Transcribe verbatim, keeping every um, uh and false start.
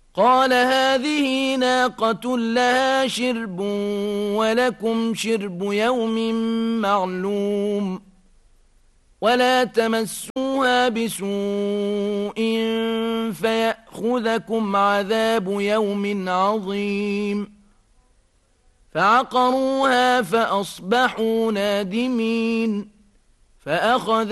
قال هذه ناقة لها شرب ولكم شرب يوم معلوم ولا تمسوها بسوء فيأخذكم عذاب يوم عظيم فعقروها فأصبحوا نادمين فأخذ